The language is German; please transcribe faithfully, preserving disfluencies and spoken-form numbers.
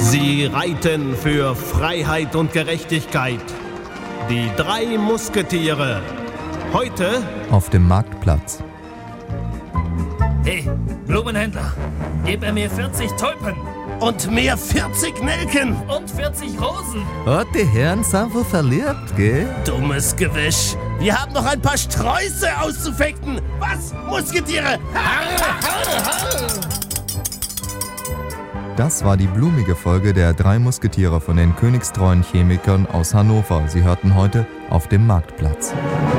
Sie reiten für Freiheit und Gerechtigkeit. Die drei Musketiere. Heute auf dem Marktplatz. Hey, Blumenhändler, gib er mir vierzig Tulpen und mehr vierzig Nelken. und vierzig Rosen. Oh, die Herren sind wohl verliebt, gell? Dummes Gewisch. Wir haben noch ein paar Sträuße auszufechten. Was, Musketiere? Harr, harr, harr. Das war die blumige Folge der drei Musketiere von den königstreuen Chemikern aus Hannover. Sie hörten heute auf dem Marktplatz.